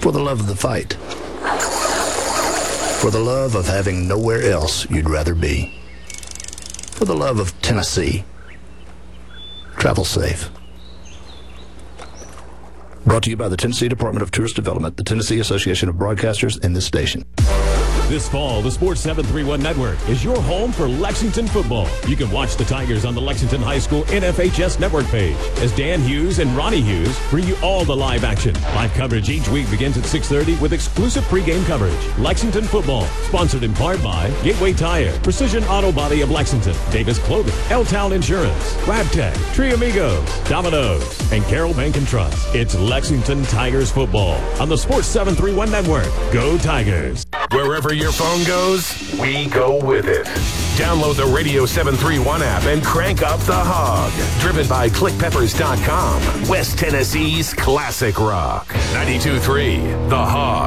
For the love of the fight. For the love of having nowhere else you'd rather be. For the love of Tennessee. Travel safe. Brought to you by the Tennessee Department of Tourist Development, the Tennessee Association of Broadcasters, and this station. This fall, the Sports 731 Network is your home for Lexington football. You can watch the Tigers on the Lexington High School NFHS network page as Dan Hughes and Ronnie Hughes bring you all the live action. Live coverage each week begins at 6:30 with exclusive pregame coverage. Lexington football, sponsored in part by Gateway Tire, Precision Auto Body of Lexington, Davis Clothing, L-Town Insurance, Labtech, Tree Amigos, Domino's, and Carroll Bank and Trust. It's Lexington Tigers football on the Sports 731 Network. Go Tigers! Wherever your phone goes, we go with it. Download the Radio 731 app and crank up the hog. Driven by ClickPeppers.com, West Tennessee's classic rock. 92.3, The Hog.